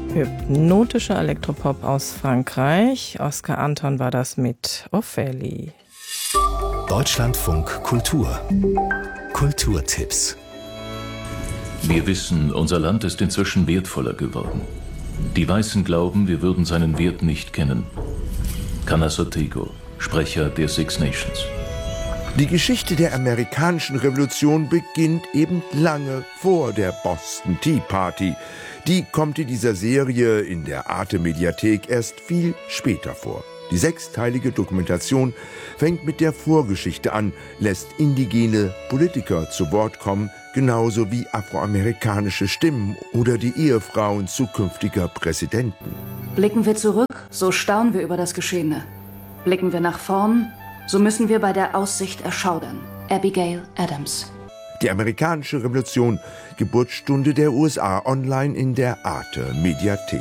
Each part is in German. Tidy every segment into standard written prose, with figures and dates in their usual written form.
Hypnotischer Elektropop aus Frankreich. Oscar Anton war das mit Ophélie. Deutschlandfunk Kultur. Kulturtipps. Wir wissen, unser Land ist inzwischen wertvoller geworden. Die Weißen glauben, wir würden seinen Wert nicht kennen. Canas Ortego, Sprecher der Six Nations. Die Geschichte der amerikanischen Revolution beginnt eben lange vor der Boston Tea Party. Die kommt in dieser Serie in der Arte-Mediathek erst viel später vor. Die sechsteilige Dokumentation fängt mit der Vorgeschichte an, lässt indigene Politiker zu Wort kommen, genauso wie afroamerikanische Stimmen oder die Ehefrauen zukünftiger Präsidenten. Blicken wir zurück, so staunen wir über das Geschehene. Blicken wir nach vorn, so müssen wir bei der Aussicht erschaudern. Abigail Adams. Die amerikanische Revolution, Geburtsstunde der USA, online in der Arte-Mediathek.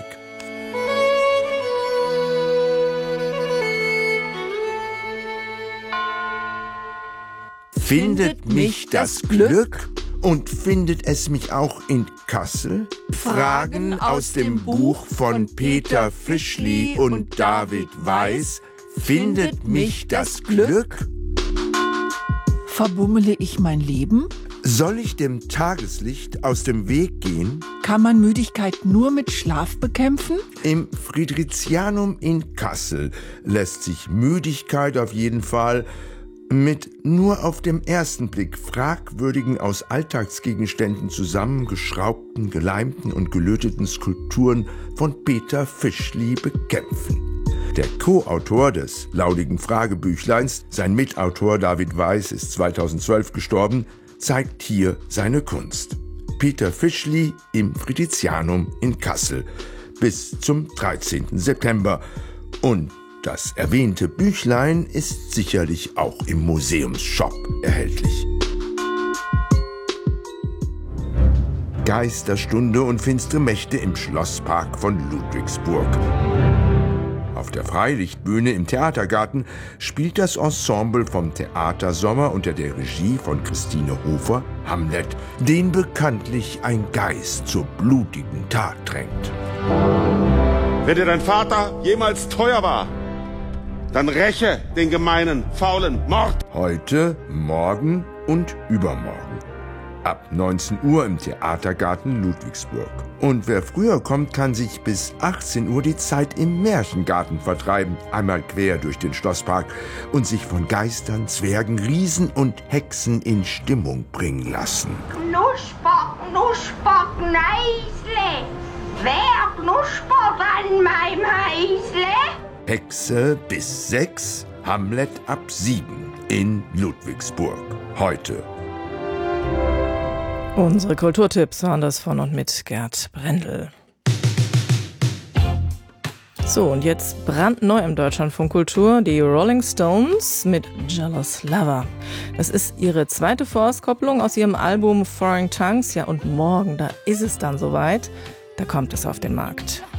Findet mich das Glück? Und findet es mich auch in Kassel? Fragen aus dem Buch von Peter Fischli und David Weiss. Findet mich das Glück? Verbummele ich mein Leben? Soll ich dem Tageslicht aus dem Weg gehen? Kann man Müdigkeit nur mit Schlaf bekämpfen? Im Fridericianum in Kassel lässt sich Müdigkeit auf jeden Fall mit nur auf dem ersten Blick fragwürdigen, aus Alltagsgegenständen zusammengeschraubten, geleimten und gelöteten Skulpturen von Peter Fischli bekämpfen. Der Co-Autor des laudigen Fragebüchleins, sein Mitautor David Weiss, ist 2012 gestorben, zeigt hier seine Kunst. Peter Fischli im Fridericianum in Kassel bis zum 13. September. Und das erwähnte Büchlein ist sicherlich auch im Museumsshop erhältlich. Geisterstunde und finstere Mächte im Schlosspark von Ludwigsburg. Auf der Freilichtbühne im Theatergarten spielt das Ensemble vom Theater Sommer unter der Regie von Christine Hofer Hamlet, den bekanntlich ein Geist zur blutigen Tat drängt. Wenn dir dein Vater jemals teuer war, dann räche den gemeinen, faulen Mord. Heute, morgen und übermorgen. Ab 19 Uhr im Theatergarten Ludwigsburg. Und wer früher kommt, kann sich bis 18 Uhr die Zeit im Märchengarten vertreiben. Einmal quer durch den Schlosspark und sich von Geistern, Zwergen, Riesen und Hexen in Stimmung bringen lassen. Knusper, knusper, Gneisle. Wer knuspert an meinem Häusle? Hexe bis 6, Hamlet ab 7 in Ludwigsburg. Heute. Unsere Kulturtipps waren das von und mit Gerd Brendel. So, und jetzt brandneu im Deutschlandfunk Kultur die Rolling Stones mit Jealous Lover. Das ist ihre zweite Vorauskopplung aus ihrem Album Foreign Tongues. Ja, und morgen, da ist es dann soweit. Da kommt es auf den Markt.